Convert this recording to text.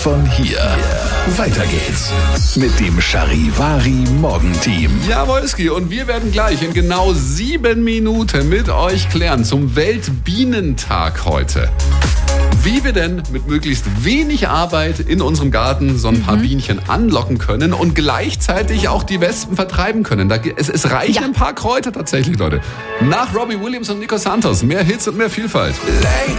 von hier. Weiter geht's mit dem Charivari Morgenteam. Ja, Wolski, und wir werden gleich in genau 7 Minuten mit euch klären zum Weltbienentag heute, wie wir denn mit möglichst wenig Arbeit in unserem Garten so ein paar Bienchen anlocken können und gleichzeitig auch die Wespen vertreiben können. Es reichen ein paar Kräuter tatsächlich, Leute. Nach Robbie Williams und Nico Santos. Mehr Hits und mehr Vielfalt. Late